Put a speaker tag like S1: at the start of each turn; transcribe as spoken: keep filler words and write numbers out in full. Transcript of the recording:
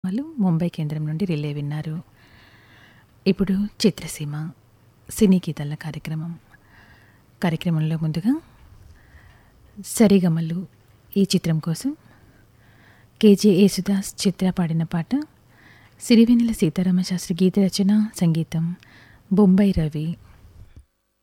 S1: కార్యక్రమాలు ముంబై కేంద్రం నుండి రిలే విన్నారు. ఇప్పుడు చిత్రసీమ సినీ గీతాల కార్యక్రమం. కార్యక్రమంలో ముందుగా సరిగమలు ఈ చిత్రం కోసం కేజే యేసుదాస్ చిత్ర పాడిన పాట. సిరివెన్నెల సీతారామశాస్త్రి గీత రచన, సంగీతం బొంబాయి రవి.